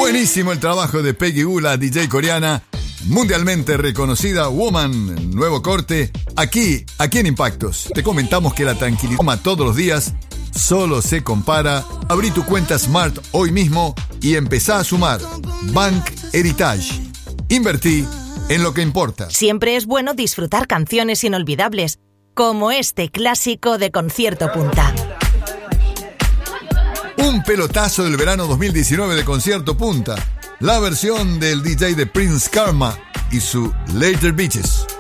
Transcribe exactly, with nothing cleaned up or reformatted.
Buenísimo el trabajo de Peggy Gou, la D J coreana, mundialmente reconocida, Woman, nuevo corte, aquí, aquí en Impactos. Te comentamos que la tranquilidad todos los días solo se compara. Abrí tu cuenta Smart hoy mismo y empezá a sumar. Bank Heritage. Invertí en lo que importa. Siempre es bueno disfrutar canciones inolvidables, como este clásico de Concierto Punta. Un pelotazo del verano dos mil diecinueve de Concierto Punta. La versión del D J de Prince Karma y su Later Beaches.